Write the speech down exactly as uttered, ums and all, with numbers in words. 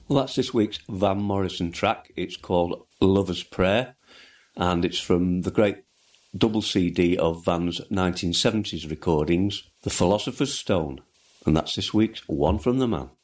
Well, that's this week's Van Morrison track. It's called Lover's Prayer, and it's from the great double C D of Van's nineteen seventies recordings, The Philosopher's Stone. And that's this week's One from the Man.